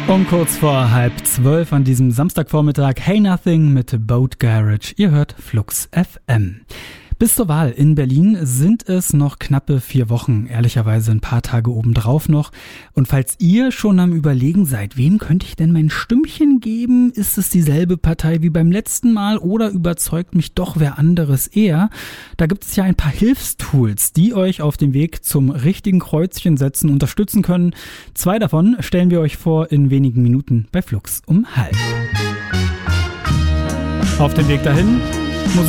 Um kurz vor 11:30 an diesem Samstagvormittag Hey Nothing mit Boat Garage. Ihr hört Flux FM. Bis zur Wahl in Berlin sind es noch knappe 4 Wochen, ehrlicherweise ein paar Tage obendrauf noch. Und falls ihr schon am Überlegen seid, wem könnte ich denn mein Stimmchen geben? Ist es dieselbe Partei wie beim letzten Mal oder überzeugt mich doch wer anderes eher? Da gibt es ja ein paar Hilfstools, die euch auf dem Weg zum richtigen Kreuzchen setzen unterstützen können. 2 davon stellen wir euch vor in wenigen Minuten bei Flux um 12:30. Auf dem Weg dahin